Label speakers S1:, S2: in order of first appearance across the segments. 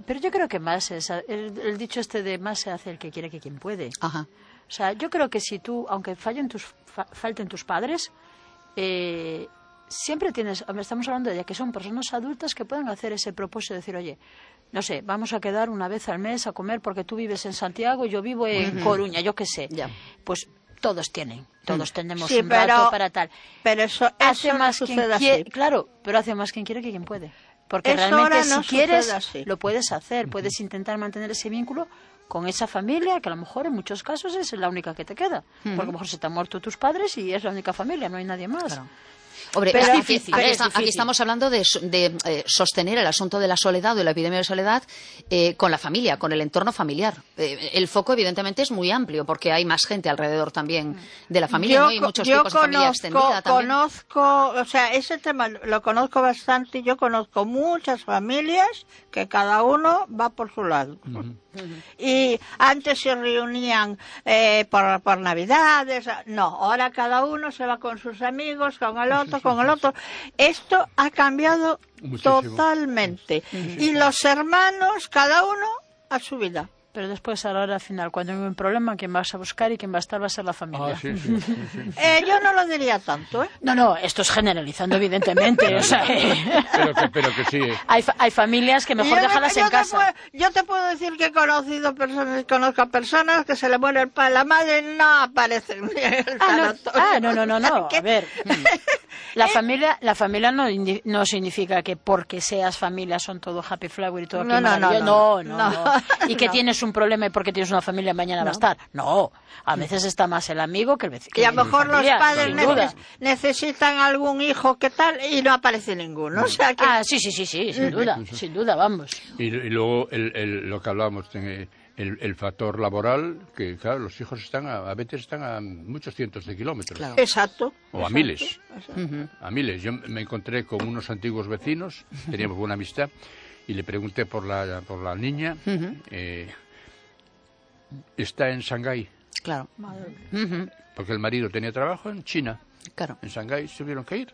S1: Pero yo creo que más es el dicho este de más se hace el que quiere que quien puede.
S2: Ajá.
S1: O sea, yo creo que si tú, aunque falten tus padres, siempre tienes, estamos hablando de que son personas adultas que pueden hacer ese propósito de decir, oye, no sé, vamos a quedar una vez al mes a comer porque tú vives en Santiago y yo vivo en Coruña, yo qué sé.
S2: Ya.
S1: Pues todos tenemos
S3: Sí,
S1: un rato para tal.
S3: Pero eso
S1: Hace
S3: no
S1: más
S3: sucede
S1: quien quiere,
S3: así.
S1: claro, pero hace más quien quiere que quien puede. Porque
S3: Eso
S1: realmente
S3: ahora no
S1: si quieres,
S3: sucede así.
S1: lo puedes hacer, puedes intentar mantener ese vínculo con esa familia, que a lo mejor en muchos casos es la única que te queda. Porque a lo mejor se te han muerto tus padres y es la única familia, no hay nadie más.
S2: Claro. Hombre,
S1: Pero
S2: aquí,
S1: es difícil,
S2: aquí
S1: es
S2: está-
S1: difícil.
S2: aquí estamos hablando de sostener el asunto de la soledad o de la epidemia de soledad con la familia, con el entorno familiar. El foco, evidentemente, es muy amplio porque hay más gente alrededor también de la familia, ¿no? Hay muchos tipos de familia extendida también.
S3: O sea, ese tema lo conozco bastante. Yo conozco muchas familias que cada uno va por su lado. Y antes se reunían por Navidades. No, ahora cada uno se va con sus amigos, con el otro, con el otro. Esto ha cambiado
S4: Muchísimo.
S3: totalmente. Y los hermanos, cada uno a su vida.
S1: Pero después, a la hora final, cuando hay un problema, quien vas a buscar y quien va a estar va a ser la familia.
S4: Ah, sí.
S3: Yo no lo diría tanto, ¿eh?
S1: No, esto es generalizando, evidentemente. O sea,
S4: Pero que sí.
S1: hay familias que mejor dejarlas en casa.
S3: Yo te puedo decir que he conocido personas, conozco a personas que se le muere el padre, la madre no aparecen en el tanatorio.
S1: No. A ver, la familia no significa que porque seas familia son todo happy flower y todo aquí maravilloso. No. Y que tienes un problema y porque tienes una familia mañana va a estar. No, a veces está más el amigo que el vecino.
S3: Y a lo mejor los padres
S1: sin duda.
S3: necesitan algún hijo que tal y no aparece ninguno. O sea que...
S1: Sí, sin duda, vamos.
S4: Y luego lo que hablábamos, el factor laboral, que claro, los hijos a veces están a muchos cientos de kilómetros.
S2: Claro.
S3: Exacto.
S4: O a miles. A miles. Yo me encontré con unos antiguos vecinos, teníamos buena amistad, y le pregunté por la niña. Está en Shanghái.
S2: Claro.
S4: Porque el marido tenía trabajo en China.
S2: Claro.
S4: En Shanghái se tuvieron que ir.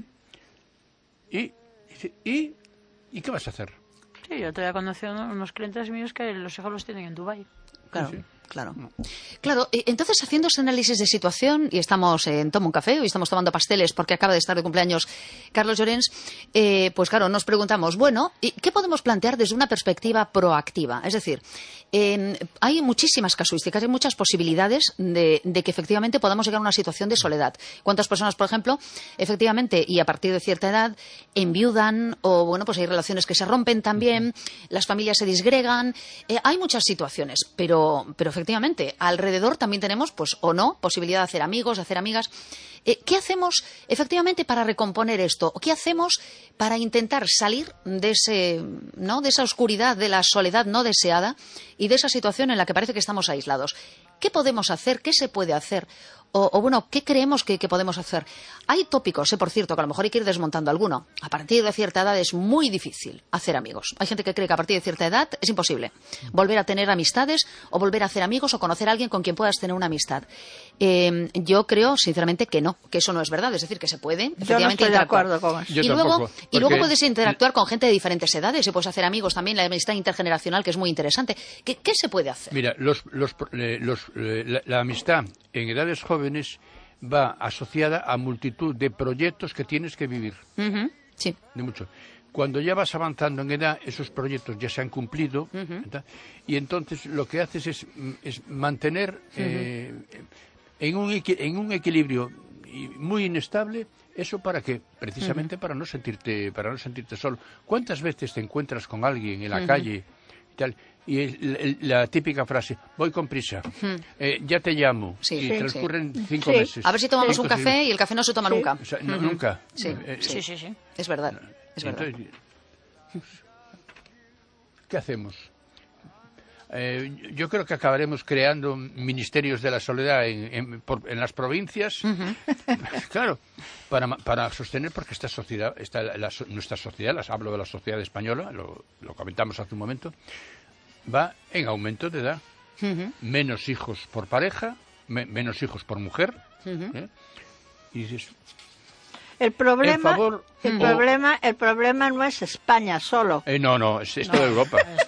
S4: ¿Y qué vas a hacer?
S1: Sí, yo todavía conocí a unos clientes míos que los hijos los tienen en Dubái.
S2: Claro.
S4: Sí.
S2: Claro. Claro, entonces haciendo ese análisis de situación, y estamos en Toma un Café, hoy estamos tomando pasteles porque acaba de estar de cumpleaños Carlos Llorens, pues claro, nos preguntamos, bueno, ¿qué podemos plantear desde una perspectiva proactiva? Es decir, hay muchísimas casuísticas, hay muchas posibilidades de que efectivamente podamos llegar a una situación de soledad. ¿Cuántas personas, por ejemplo, efectivamente, y a partir de cierta edad, enviudan, o bueno, pues hay relaciones que se rompen también, las familias se disgregan, hay muchas situaciones, pero efectivamente, alrededor también tenemos, pues o no, posibilidad de hacer amigos, de hacer amigas. ¿Qué hacemos efectivamente para recomponer esto? ¿O qué hacemos para intentar salir de esa oscuridad, de la soledad no deseada y de esa situación en la que parece que estamos aislados? ¿Qué podemos hacer? ¿Qué se puede hacer? O bueno, ¿qué creemos que podemos hacer? Hay tópicos, por cierto, que a lo mejor hay que ir desmontando alguno. A partir de cierta edad es muy difícil hacer amigos. Hay gente que cree que a partir de cierta edad es imposible volver a tener amistades o volver a hacer amigos o conocer a alguien con quien puedas tener una amistad. Yo creo, sinceramente, que no, que eso no es verdad. Es decir, que se puede efectivamente
S3: Yo no estoy de
S2: interactuar.
S3: acuerdo con eso.
S4: Yo
S2: Y
S4: tampoco,
S2: luego puedes interactuar con gente de diferentes edades y puedes hacer amigos también, la amistad intergeneracional, que es muy interesante. ¿Qué se puede hacer?
S4: Mira, la amistad en edades jóvenes va asociada a multitud de proyectos que tienes que vivir.
S2: Sí.
S4: De mucho. Cuando ya vas avanzando en edad, esos proyectos ya se han cumplido, ¿verdad? Y entonces lo que haces es mantener en un equilibrio muy inestable. ¿Eso para qué? Precisamente para no sentirte solo. ¿Cuántas veces te encuentras con alguien en la calle y tal? Y la típica frase, voy con prisa, ya te llamo,
S2: Sí.
S4: y
S2: Sí,
S4: transcurren 5 meses.
S2: A ver si tomamos un
S4: Entonces,
S2: café y el café no se toma nunca.
S4: o sea, nunca.
S2: Sí.
S1: Sí.
S2: Es verdad. Es verdad.
S4: Entonces, ¿qué hacemos? Yo creo que acabaremos creando ministerios de la soledad en las provincias, claro, para sostener, porque esta sociedad, nuestra sociedad, hablo de la sociedad española, lo comentamos hace un momento, va en aumento de edad. Menos hijos por pareja, menos hijos por mujer. Y dices,
S3: El problema,
S4: favor,
S3: el problema no es España solo.
S4: no, es toda Europa.